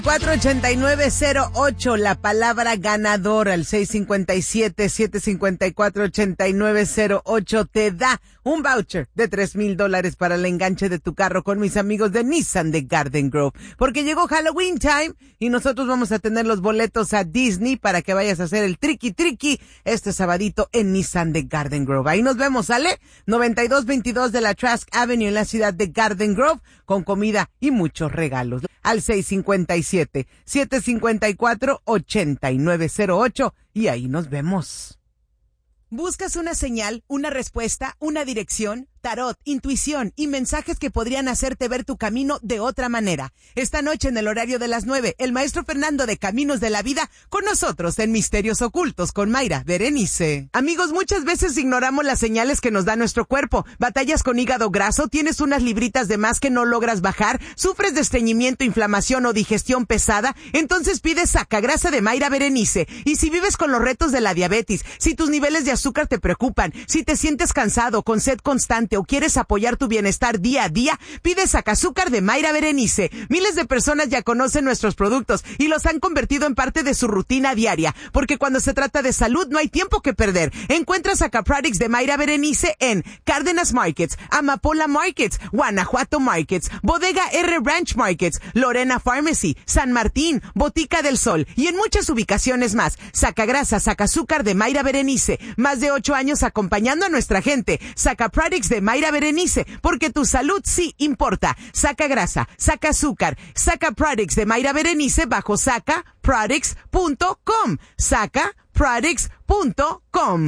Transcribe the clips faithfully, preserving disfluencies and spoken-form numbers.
cuatro ocho nueve cero ocho, la palabra ganador al seis cinco siete, siete cinco cuatro, ocho nueve cero ocho te da un voucher de tres mil dólares para el enganche de tu carro con mis amigos de Nissan de Garden Grove. Porque llegó Halloween time y nosotros vamos a tener los boletos a Disney para que vayas a hacer el tricky tricky este sabadito en Nissan de Garden Grove. Ahí nos vemos, ¿sale? noventa y dos veintidós de la Trask Avenue en la ciudad de Garden Grove con comida y muchos regalos. Al seis cinco siete, siete cinco cuatro, ocho nueve cero ocho y ahí nos vemos. ¿Buscas una señal, una respuesta, una dirección? Tarot, intuición y mensajes que podrían hacerte ver tu camino de otra manera. Esta noche en el horario de las nueve, el maestro Fernando de Caminos de la Vida con nosotros en Misterios Ocultos con Mayra Berenice. Amigos, muchas veces ignoramos las señales que nos da nuestro cuerpo. Batallas con hígado graso, tienes unas libritas de más que no logras bajar, sufres de estreñimiento, inflamación o digestión pesada, entonces pides Sacagrasa de Mayra Berenice. Y si vives con los retos de la diabetes, si tus niveles de azúcar te preocupan, si te sientes cansado, con sed constante o quieres apoyar tu bienestar día a día, pide Sacazúcar de Mayra Berenice. Miles de personas ya conocen nuestros productos y los han convertido en parte de su rutina diaria, porque cuando se trata de salud no hay tiempo que perder. Encuentra Sacaproducts de Mayra Berenice en Cárdenas Markets, Amapola Markets, Guanajuato Markets, Bodega R Ranch Markets, Lorena Pharmacy, San Martín, Botica del Sol y en muchas ubicaciones más. Sacagrasa, Sacazúcar de Mayra Berenice. Más de ocho años acompañando a nuestra gente. Sacaproducts de Mayra Berenice, porque tu salud sí importa. Saca grasa, saca azúcar, saca products de Mayra Berenice bajo saca products punto com. saca products punto com.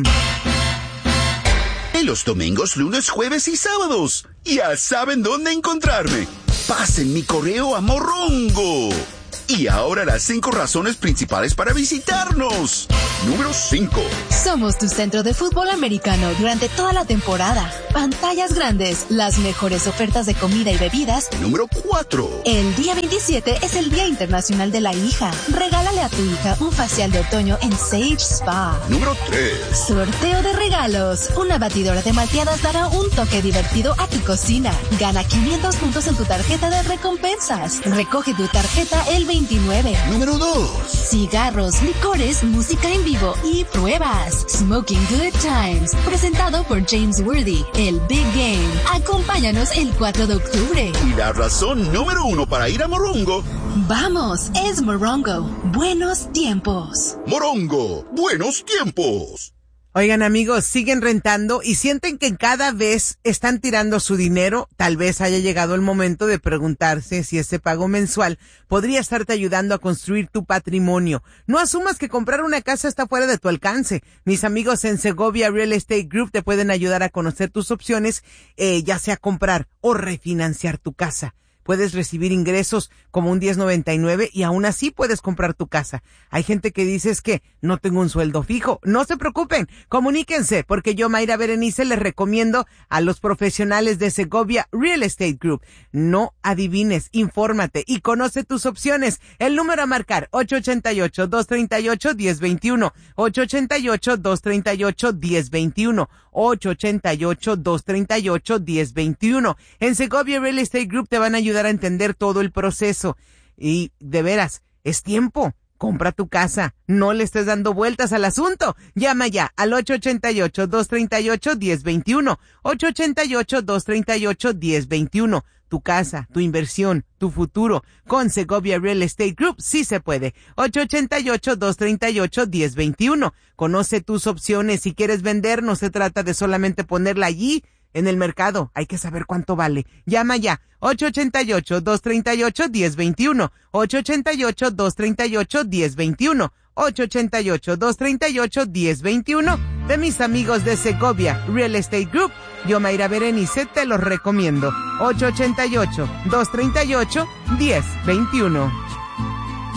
En los domingos, lunes, jueves y sábados, ya saben dónde encontrarme. Pasen mi correo a Morongo. Y ahora las cinco razones principales para visitarnos. Número cinco. Somos tu centro de fútbol americano durante toda la temporada. Pantallas grandes, las mejores ofertas de comida y bebidas. Número cuatro. El día veintisiete es el Día Internacional de la Hija. Regálale a tu hija un facial de otoño en Sage Spa. Número tres. Sorteo de regalos. Una batidora de malteadas dará un toque divertido a tu cocina. Gana quinientos puntos en tu tarjeta de recompensas. Recoge tu tarjeta el veintinueve. Número dos. Cigarros, licores, música en vivo y pruebas. Smoking Good Times. Presentado por James Worthy. El Big Game. Acompáñanos el cuatro de octubre. Y la razón número uno para ir a Morongo. Vamos, es Morongo. Buenos tiempos. Morongo, buenos tiempos. Oigan, amigos, siguen rentando y sienten que cada vez están tirando su dinero. Tal vez haya llegado el momento de preguntarse si ese pago mensual podría estarte ayudando a construir tu patrimonio. No asumas que comprar una casa está fuera de tu alcance. Mis amigos en Segovia Real Estate Group te pueden ayudar a conocer tus opciones, eh, ya sea comprar o refinanciar tu casa. Puedes recibir ingresos como un diez noventa y nueve y aún así puedes comprar tu casa. Hay gente que dice es que no tengo un sueldo fijo. No se preocupen, comuníquense, porque yo, Mayra Berenice, les recomiendo a los profesionales de Segovia Real Estate Group. No adivines, infórmate y conoce tus opciones. El número a marcar, ocho ocho ocho, dos tres ocho, uno cero dos uno, ocho ocho ocho, dos tres ocho, uno cero dos uno, ocho ocho ocho, dos tres ocho, uno cero dos uno. En Segovia Real Estate Group te van a ayudar a entender todo el proceso. Y de veras, es tiempo. Compra tu casa. No le estés dando vueltas al asunto. Llama ya al ocho ocho ocho, dos tres ocho, uno cero dos uno. ocho ocho ocho, dos tres ocho, uno cero dos uno. Tu casa, tu inversión, tu futuro. Con Segovia Real Estate Group sí se puede. ocho ocho ocho, dos tres ocho, uno cero dos uno. Conoce tus opciones. Si quieres vender, no se trata de solamente ponerla allí en el mercado. Hay que saber cuánto vale. Llama ya. ocho ocho ocho, dos tres ocho, uno cero dos uno. ocho ocho ocho, dos tres ocho, uno cero dos uno. ocho ocho ocho, dos tres ocho, uno cero dos uno. De mis amigos de Segovia Real Estate Group, yo, Mayra Berenice, te los recomiendo. ocho ocho ocho, dos tres ocho, uno cero dos uno.